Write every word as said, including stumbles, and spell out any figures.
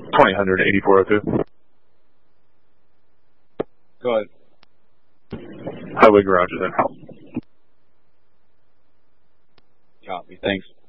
twenty hundred, eighty-four oh two. Go ahead. Highway garage is in. Copy. Thanks.